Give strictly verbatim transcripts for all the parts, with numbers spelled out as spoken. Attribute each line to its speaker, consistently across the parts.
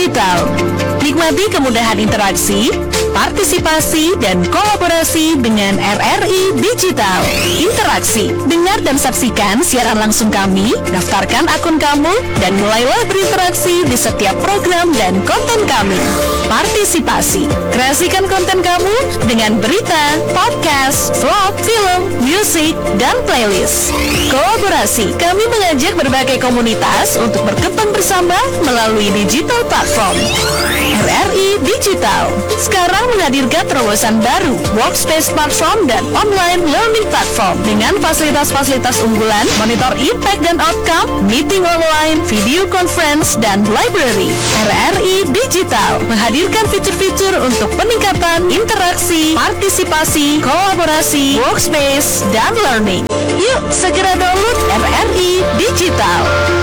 Speaker 1: Digital. Nikmati kemudahan interaksi, partisipasi, dan kolaborasi dengan R R I Digital. Interaksi, dengar dan saksikan siaran langsung kami, daftarkan akun kamu, dan mulailah berinteraksi di setiap program dan konten kami. Partisipasi, kreasikan konten kamu dengan berita, podcast, vlog, film, musik, dan playlist. Kolaborasi, kami mengajak berbagai komunitas untuk berkembang bersama melalui digital platform. R R I Digital sekarang menghadirkan terobosan baru, workspace platform dan online learning platform dengan fasilitas-fasilitas unggulan, monitor impact dan outcome, meeting online, video conference, dan library. R R I Digital menghadirkan fitur-fitur untuk peningkatan interaksi, partisipasi, kolaborasi, workspace, dan learning. Yuk, segera download R R I Digital.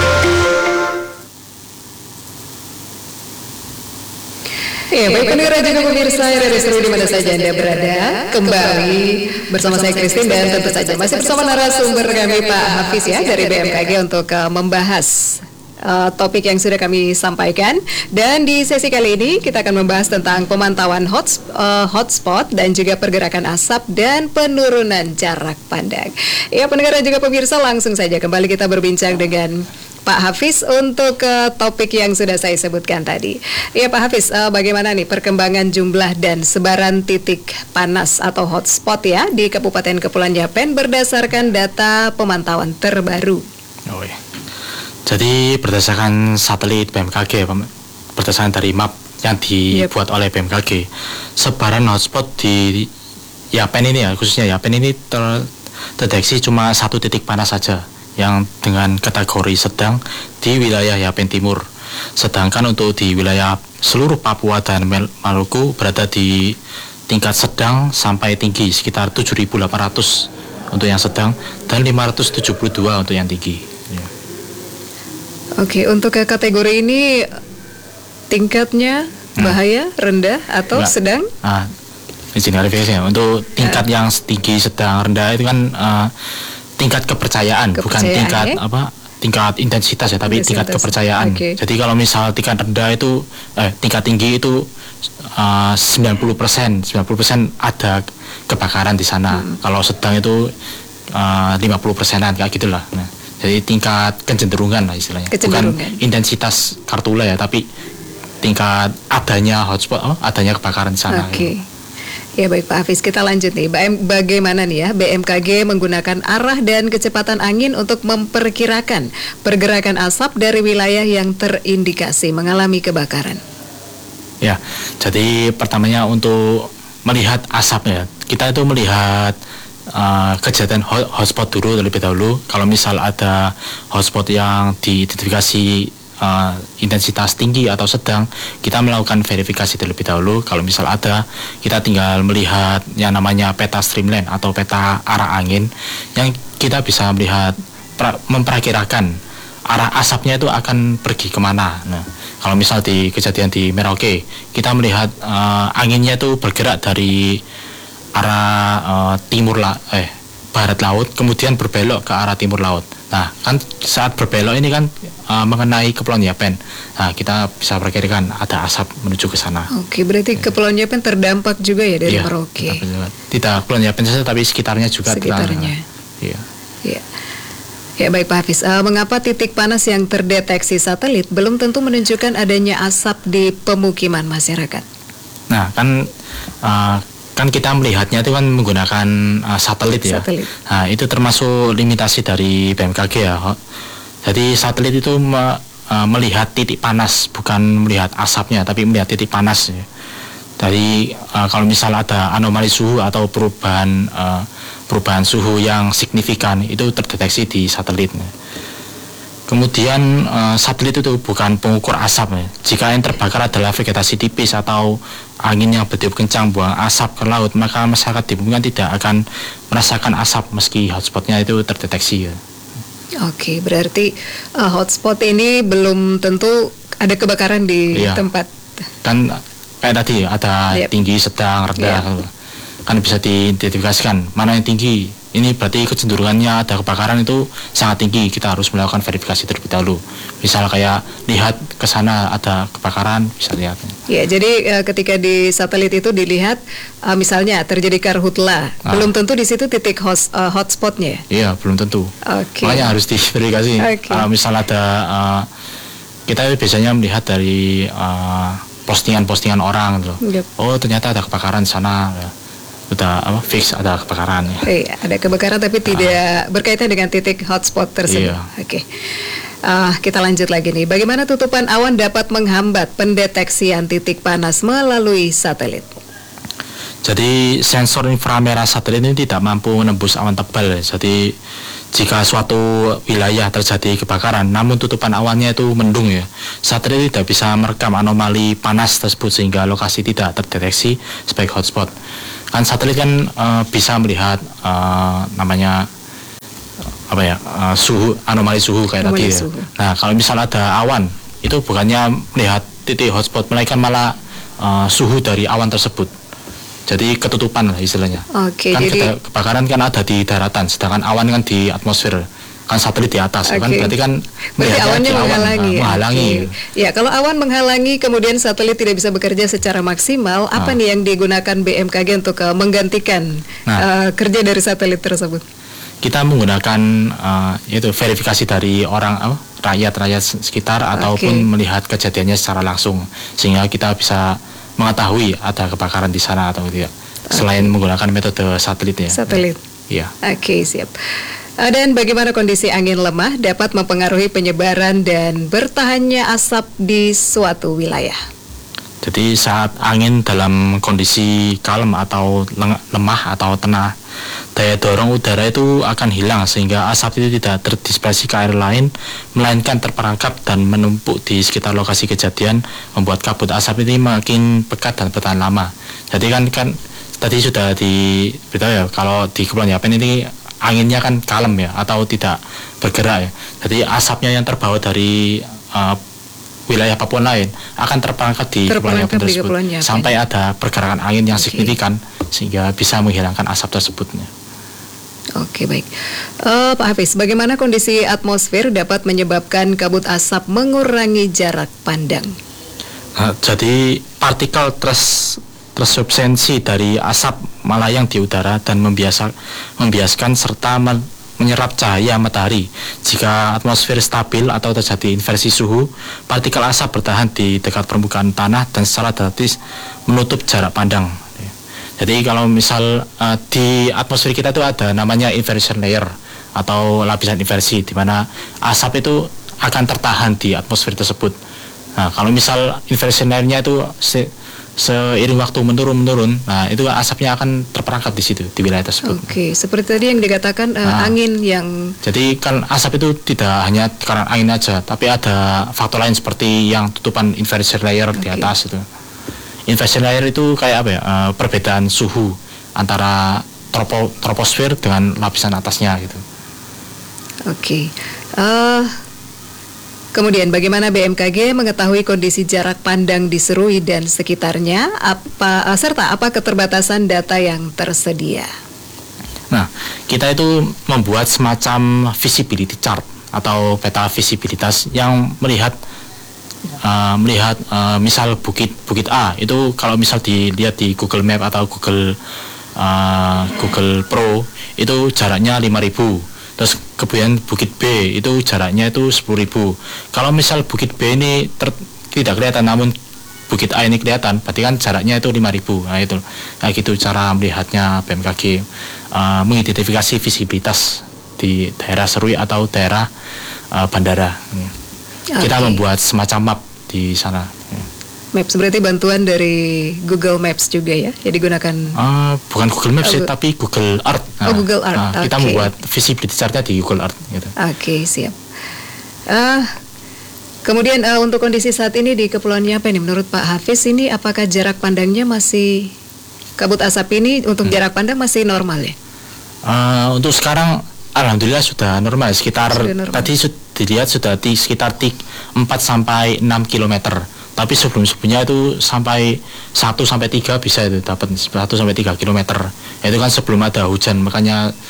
Speaker 2: Ya, baik pendengar juga pemirsa dari seluruh di mana saja Anda berada, kembali bersama saya Christine dan tentu saja masih bersama narasumber kami Pak Hafiz ya dari B M K G untuk uh, membahas uh, topik yang sudah kami sampaikan. Dan di sesi kali ini kita akan membahas tentang pemantauan hot, uh, hotspot dan juga pergerakan asap dan penurunan jarak pandang. Ya, pendengar juga pemirsa, langsung saja kembali kita berbincang dengan Pak Hafiz untuk uh, topik yang sudah saya sebutkan tadi. Ya Pak Hafiz, uh, bagaimana nih perkembangan jumlah dan sebaran titik panas atau hotspot ya di Kabupaten Kepulauan Yapen berdasarkan data pemantauan terbaru?
Speaker 3: Oh ya. Jadi berdasarkan satelit B M K G, berdasarkan dari map yang dibuat yep. oleh B M K G, sebaran hotspot di Yapen ini ya, khususnya Yapen ini terdeteksi cuma satu titik panas saja, yang dengan kategori sedang di wilayah Yapen Timur. Sedangkan untuk di wilayah seluruh Papua dan Maluku berada di tingkat sedang sampai tinggi sekitar tujuh ribu delapan ratus untuk yang sedang dan lima ratus tujuh puluh dua untuk yang tinggi. Ya.
Speaker 2: Oke, untuk ke kategori ini tingkatnya bahaya, hmm. rendah atau Enggak. sedang?
Speaker 3: Nah, izin klarifikasi ya. Untuk tingkat uh. yang tinggi, sedang, rendah itu kan uh, tingkat kepercayaan, kepercayaan bukan tingkat ya? apa tingkat intensitas ya, tapi intensitas. tingkat kepercayaan. Okay. Jadi kalau misal tingkat rendah itu eh, tingkat tinggi itu uh, sembilan puluh persen ada kebakaran di sana. Hmm. Kalau sedang itu uh, lima puluh persenan kayak gitulah. Nah, jadi tingkat kecenderungan lah istilahnya. Bukan intensitas kartula ya, tapi tingkat adanya hotspot, oh, adanya kebakaran di sana.
Speaker 2: Oke. Okay. Ya baik Pak Hafiz, kita lanjut nih. Bagaimana nih ya B M K G menggunakan arah dan kecepatan angin untuk memperkirakan pergerakan asap dari wilayah yang terindikasi mengalami kebakaran?
Speaker 3: Ya, jadi pertamanya untuk melihat asap ya, kita itu melihat uh, kejadian hotspot dulu terlebih dahulu. Kalau misal ada hotspot yang diidentifikasi Uh, intensitas tinggi atau sedang, kita melakukan verifikasi terlebih dahulu. Kalau misal ada, kita tinggal melihat yang namanya peta streamline atau peta arah angin, yang kita bisa melihat pra, memperkirakan arah asapnya itu akan pergi kemana. Nah, kalau misal di kejadian di Merauke, kita melihat uh, anginnya itu bergerak dari arah uh, timur lah, eh barat laut, kemudian berbelok ke arah timur laut. Nah, kan saat berbelok ini kan uh, mengenai Kepulauan Yapen. Nah, kita bisa perkirakan ada asap menuju ke sana.
Speaker 2: Oke, berarti ya. Kepulauan Yapen terdampak juga ya dari ya, Merauke.
Speaker 3: Tidak Kepulauan Yapen saja, tapi sekitarnya juga.
Speaker 2: Sekitarnya.
Speaker 3: Iya.
Speaker 2: Ya. Ya baik Pak Hafiz, uh, mengapa titik panas yang terdeteksi satelit belum tentu menunjukkan adanya asap di pemukiman masyarakat?
Speaker 3: Nah, kan uh, kan kita melihatnya itu kan menggunakan uh, satelit ya. Satelit. Nah, itu termasuk limitasi dari B M K G ya. Jadi satelit itu me, uh, melihat titik panas, bukan melihat asapnya, tapi melihat titik panas. Ya. Jadi uh, kalau misal ada anomali suhu atau perubahan uh, perubahan suhu yang signifikan, itu terdeteksi di satelit. Ya. Kemudian uh, satelit itu bukan pengukur asap ya. Jika yang terbakar adalah vegetasi tipis atau angin yang bertiup kencang buang asap ke laut, maka masyarakat di bumi tidak akan merasakan asap meski hotspotnya itu terdeteksi ya.
Speaker 2: Oke, berarti uh, hotspot ini belum tentu ada kebakaran di iya. tempat.
Speaker 3: Kan kayak tadi ada yep. tinggi, sedang, rendah, yep. kan bisa diidentifikasikan mana yang tinggi. Ini berarti kecenderungannya ada kebakaran itu sangat tinggi. Kita harus melakukan verifikasi terlebih dahulu. Misal kayak lihat ke sana ada kebakaran, bisa lihat.
Speaker 2: Ya, jadi uh, ketika di satelit itu dilihat, uh, misalnya terjadi karhutla, ah. belum tentu di situ titik host, uh, hotspotnya.
Speaker 3: Iya, belum tentu.
Speaker 2: Okay.
Speaker 3: Makanya harus diverifikasi. Okay. Uh, misal ada, uh, kita biasanya melihat dari uh, postingan-postingan orang, gitu. Yep. Oh ternyata ada kebakaran di sana. Ya. Udah apa, fix ada kebakaran. Ya.
Speaker 2: Eh, ada kebakaran tapi tidak uh, berkaitan dengan titik hotspot tersebut.
Speaker 3: Iya.
Speaker 2: Oke. Okay. Uh, kita lanjut lagi nih. Bagaimana tutupan awan dapat menghambat pendeteksian titik panas melalui satelit?
Speaker 3: Jadi sensor inframerah satelit ini tidak mampu menembus awan tebal. Jadi jika suatu wilayah terjadi kebakaran, namun tutupan awannya itu mendung ya, satelit tidak bisa merekam anomali panas tersebut sehingga lokasi tidak terdeteksi sebagai hotspot. Kan satelit kan uh, bisa melihat uh, namanya apa ya uh, suhu, anomali suhu kayak anomali tadi suhu. Ya. Nah kalau misal ada awan itu bukannya melihat titik hotspot, melainkan malah uh, suhu dari awan tersebut. Jadi ketutupan lah istilahnya.
Speaker 2: Oke,
Speaker 3: kan
Speaker 2: jadi
Speaker 3: kebakaran kan ada di daratan, sedangkan awan kan di atmosfer. Kan satelit di atas, okay. Kan berarti kan
Speaker 2: berarti awannya
Speaker 3: awan,
Speaker 2: menghalangi.
Speaker 3: Uh, menghalangi.
Speaker 2: Okay. Ya, kalau awan menghalangi kemudian satelit tidak bisa bekerja secara maksimal, nah. apa nih yang digunakan B M K G untuk uh, menggantikan nah. uh, kerja dari satelit tersebut?
Speaker 3: Kita menggunakan uh, itu verifikasi dari orang uh, rakyat-rakyat sekitar ataupun okay. melihat kejadiannya secara langsung sehingga kita bisa mengetahui ada kebakaran di sana atau tidak. Okay. Selain menggunakan metode satelit ya.
Speaker 2: Satelit.
Speaker 3: Iya.
Speaker 2: Oke, okay, siap. Dan bagaimana kondisi angin lemah dapat mempengaruhi penyebaran dan bertahannya asap di suatu wilayah?
Speaker 3: Jadi saat angin dalam kondisi kalem atau lemah atau tenang, daya dorong udara itu akan hilang sehingga asap itu tidak terdispersi ke air lain, melainkan terperangkap dan menumpuk di sekitar lokasi kejadian, membuat kabut asap ini makin pekat dan bertahan lama. Jadi kan kan tadi sudah diberitahu ya, kalau di Kepulauan Yapen ini anginnya kan kalem ya atau tidak bergerak ya. Jadi asapnya yang terbawa dari uh, wilayah Papua lain akan terperangkap di Kepulauan Yapen tersebut sampai ada pergerakan angin yang okay. signifikan sehingga bisa menghilangkan asap tersebutnya.
Speaker 2: Oke, baik. Uh, Pak Hafiz, bagaimana kondisi atmosfer dapat menyebabkan kabut asap mengurangi jarak pandang?
Speaker 3: Nah, jadi partikel terus tersubstansi dari asap melayang di udara dan membiasa, membiaskan serta men, menyerap cahaya matahari. Jika atmosfer stabil atau terjadi inversi suhu, partikel asap bertahan di dekat permukaan tanah dan secara drastis menutup jarak pandang. Jadi kalau misal uh, di atmosfer kita itu ada namanya inversion layer atau lapisan inversi, di mana asap itu akan tertahan di atmosfer tersebut. Nah, kalau misal inversion layernya itu se seiring waktu menurun-menurun, nah itu asapnya akan terperangkap di situ, di wilayah tersebut.
Speaker 2: Oke, seperti tadi yang dikatakan uh, nah, angin yang...
Speaker 3: Jadi kan asap itu tidak hanya karena angin aja, tapi ada faktor lain seperti yang tutupan inversion layer okay. di atas itu. Inversion layer itu kayak apa ya, uh, perbedaan suhu antara tropo, troposfer dengan lapisan atasnya gitu.
Speaker 2: Oke, uh, kemudian bagaimana B M K G mengetahui kondisi jarak pandang di Serui dan sekitarnya, apa uh, serta apa keterbatasan data yang tersedia?
Speaker 3: Nah, kita itu membuat semacam visibility chart atau peta visibilitas yang melihat uh, melihat uh, misal bukit bukit A itu kalau misal dilihat di Google Map atau Google uh, Google Pro itu jaraknya lima ribu. Terus kemudian bukit B itu jaraknya itu sepuluh ribu. Kalau misal bukit B ini ter, tidak kelihatan namun bukit A ini kelihatan, berarti kan jaraknya itu lima ribu. Nah itu, nah gitu cara melihatnya B M K G, uh, mengidentifikasi visibilitas di daerah Serui atau daerah uh, bandara. Okay. Kita membuat semacam map di sana.
Speaker 2: Maps berarti bantuan dari Google Maps juga ya, ya digunakan?
Speaker 3: Uh, bukan Google Maps oh, sih, tapi Google Earth. Nah,
Speaker 2: oh Google Earth.
Speaker 3: Nah, kita okay. membuat visibility chartnya di Google Earth. Gitu.
Speaker 2: Oke okay, siap. Uh, kemudian uh, untuk kondisi saat ini di Kepulauan Yapen, menurut Pak Hafiz ini apakah jarak pandangnya masih kabut asap ini untuk hmm. jarak pandang masih normal ya?
Speaker 3: Uh, untuk sekarang, alhamdulillah sudah normal. Sekitar sudah normal. Tadi sudah dilihat sudah di sekitar empat sampai enam kilometer. Tapi sebelum-sebelumnya itu sampai satu sampai tiga bisa itu dapat satu sampai tiga kilometer. Itu kan sebelum ada hujan, makanya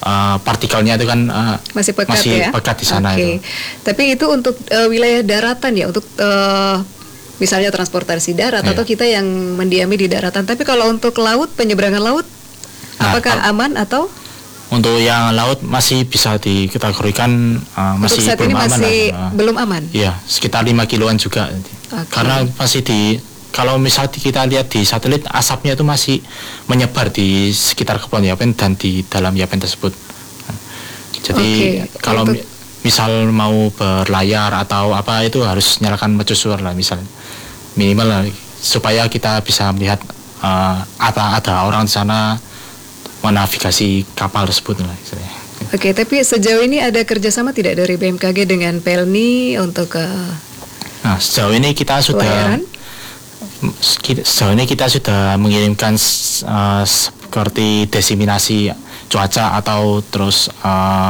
Speaker 3: uh, partikelnya itu kan uh,
Speaker 2: masih pekat
Speaker 3: masih
Speaker 2: ya.
Speaker 3: pekat di sana
Speaker 2: Oke.
Speaker 3: itu.
Speaker 2: Tapi itu untuk uh, wilayah daratan ya, untuk uh, misalnya transportasi darat
Speaker 3: Iya.
Speaker 2: atau kita yang mendiami di daratan. Tapi kalau untuk laut, penyeberangan laut,
Speaker 3: Nah,
Speaker 2: apakah
Speaker 3: kalau-
Speaker 2: aman atau
Speaker 3: Untuk yang laut masih bisa dikategorikan uh,
Speaker 2: untuk
Speaker 3: masih
Speaker 2: saat ini
Speaker 3: belum aman
Speaker 2: masih
Speaker 3: lah. Uh,
Speaker 2: belum aman?
Speaker 3: Iya, sekitar lima kiloan juga.
Speaker 2: Oke.
Speaker 3: Karena masih di kalau misal kita lihat di satelit asapnya itu masih menyebar di sekitar Kepulauan Yapen dan di dalam Yapen tersebut. Jadi
Speaker 2: Oke,
Speaker 3: kalau
Speaker 2: untuk-
Speaker 3: mi- misal mau berlayar atau apa itu harus nyalakan mercusuar lah misal minimal lah, supaya kita bisa melihat uh, ada ada orang di sana menavigasi kapal tersebut lah istilahnya.
Speaker 2: Oke, tapi sejauh ini ada kerjasama tidak dari B M K G dengan Pelni untuk uh,
Speaker 3: Nah, sejauh ini kita sudah
Speaker 2: pelayaran?
Speaker 3: Kita- sejauh ini kita sudah mengirimkan uh, seperti desiminasi cuaca atau terus uh,